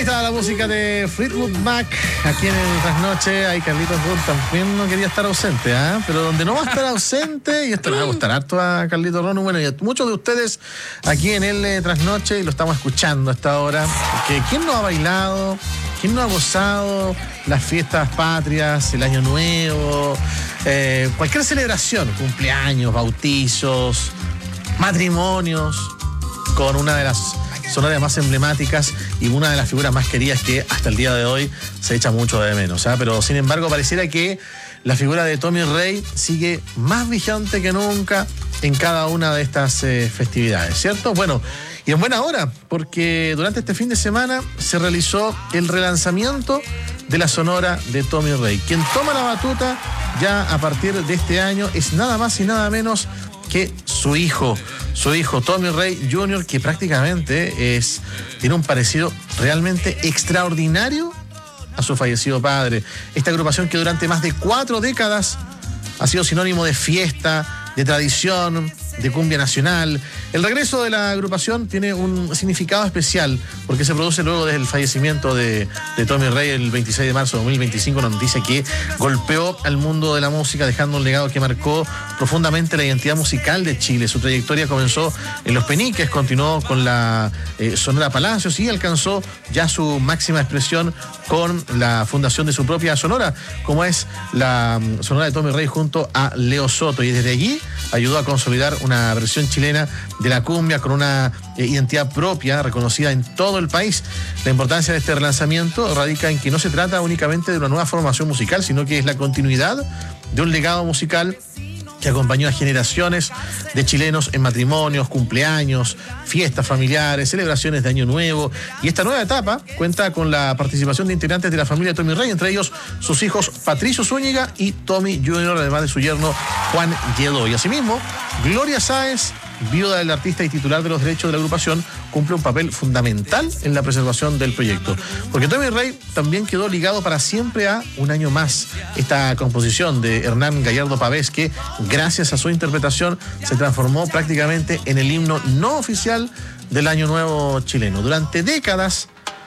Ahí está la música de Fleetwood Mac aquí en el Trasnoche. Ahí Carlitos Roth también no quería estar ausente, pero donde no va a estar ausente, y esto le va a gustar harto a Carlitos Roth, bueno, y a muchos de ustedes aquí en el Trasnoche, y lo estamos escuchando a esta hora, porque ¿quién no ha bailado? ¿Quién no ha gozado las fiestas patrias, el Año Nuevo, cualquier celebración, cumpleaños, bautizos, matrimonios, con una de las sonoras más emblemáticas y una de las figuras más queridas que hasta el día de hoy se echa mucho de menos, pero sin embargo pareciera que la figura de Tommy Rey sigue más vigente que nunca en cada una de estas festividades, ¿cierto? Bueno, y en buena hora, porque durante este fin de semana se realizó el relanzamiento de la sonora de Tommy Rey. Quien toma la batuta ya a partir de este año es nada más y nada menos que su hijo Tommy Rey Jr., que prácticamente tiene un parecido realmente extraordinario a su fallecido padre. Esta agrupación que durante más de 4 décadas ha sido sinónimo de fiesta, de tradición, de cumbia nacional. El regreso de la agrupación tiene un significado especial porque se produce luego del fallecimiento de Tommy Rey el 26 de marzo de 2025, una noticia que golpeó al mundo de la música, dejando un legado que marcó profundamente la identidad musical de Chile. Su trayectoria comenzó en Los Peniques, continuó con la Sonora Palacios y alcanzó ya su máxima expresión con la fundación de su propia sonora, como es la sonora de Tommy Rey junto a Leo Soto, y desde allí ayudó a consolidar una versión chilena de la cumbia con una identidad propia reconocida en todo el país. La importancia de este relanzamiento radica en que no se trata únicamente de una nueva formación musical, sino que es la continuidad de un legado musical que acompañó a generaciones de chilenos en matrimonios, cumpleaños, fiestas familiares, celebraciones de Año Nuevo. Y esta nueva etapa cuenta con la participación de integrantes de la familia de Tommy Rey, entre ellos sus hijos Patricio Zúñiga y Tommy Jr., además de su yerno Juan Lledó. Y asimismo, Gloria Sáez, viuda del artista y titular de los derechos de la agrupación, cumple un papel fundamental en la preservación del proyecto. Porque Tommy Rey también quedó ligado para siempre a Un Año Más, esta composición de Hernán Gallardo Pavés, que gracias a su interpretación se transformó prácticamente en el himno no oficial del Año Nuevo chileno. Durante décadas,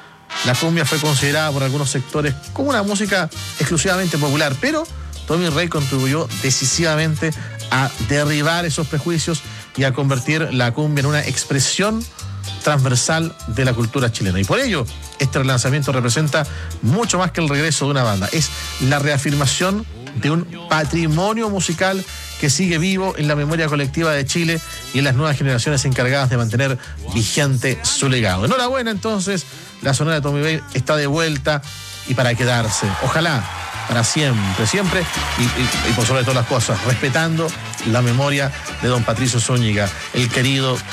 la cumbia fue considerada por algunos sectores como una música exclusivamente popular, pero Tommy Rey contribuyó decisivamente a derribar esos prejuicios y a convertir la cumbia en una expresión transversal de la cultura chilena. Y por ello, este relanzamiento representa mucho más que el regreso de una banda. Es la reafirmación de un patrimonio musical que sigue vivo en la memoria colectiva de Chile y en las nuevas generaciones encargadas de mantener vigente su legado. Enhorabuena, entonces, la sonora de Tommy Rey está de vuelta y para quedarse. Ojalá para siempre, y por sobre todas las cosas, respetando la memoria de don Patricio Zúñiga, el querido